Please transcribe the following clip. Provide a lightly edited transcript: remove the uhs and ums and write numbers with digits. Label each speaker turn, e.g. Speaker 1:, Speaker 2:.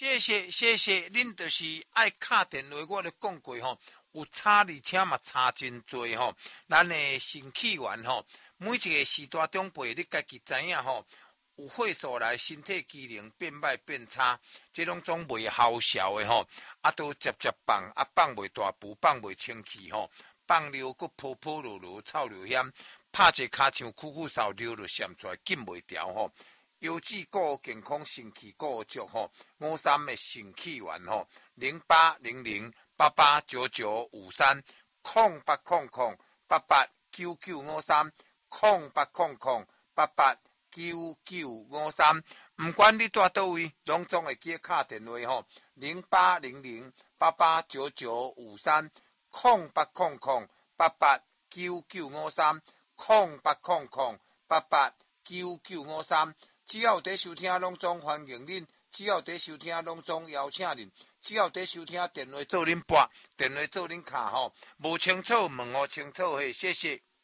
Speaker 1: 谢谢，恁就是爱敲电话，我咧讲过吼，有差而且嘛差真多吼。咱的肾气元吼，每一个时代长辈，你家己知影吼，有岁数来，身体机能变歹变差，这拢总袂好笑的吼。啊，都接放，啊放袂大步，放袂清气吼，放溜佫破破落落，臭流险，拍一骹像苦苦扫溜就闪出来，紧袂调吼。腰子顾健康，肾气顾足吼。53的肾气元吼08008899530800889953，唔管你住倒位，拢总会记敲电话吼08008899530800889953，只要在收听，拢总欢迎恁。只要在收听，拢总邀请恁；只要在收听，电话做恁拨，电话做恁敲吼。无清楚问我清楚嘿，谢谢。